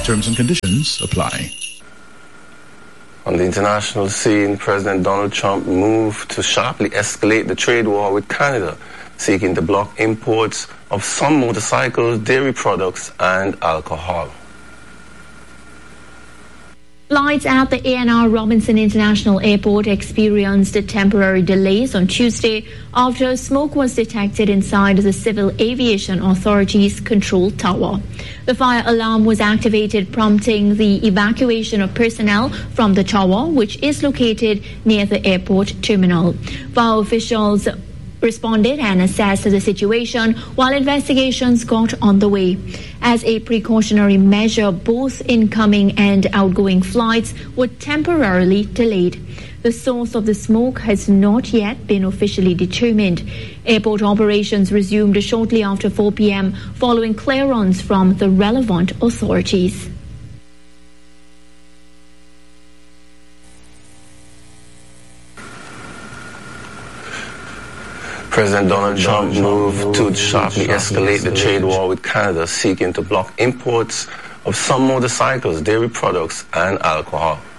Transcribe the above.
Terms and conditions apply. On the international scene, President Donald Trump moved to sharply escalate the trade war with Canada, seeking to block imports of some motorcycles, dairy products, and alcohol. Flights at the A&R Robinson International Airport experienced temporary delays on Tuesday after smoke was detected inside the Civil Aviation Authority's control tower. The fire alarm was activated, prompting the evacuation of personnel from the tower, which is located near the airport terminal. Fire officials responded and assessed the situation while investigations got underway. As a precautionary measure, both incoming and outgoing flights were temporarily delayed. The source of the smoke has not yet been officially determined. Airport operations resumed shortly after 4 p.m. following clearance from the relevant authorities. President Donald Trump moved to sharply escalate the trade war with Canada, seeking to block imports of some motorcycles, dairy products, and alcohol.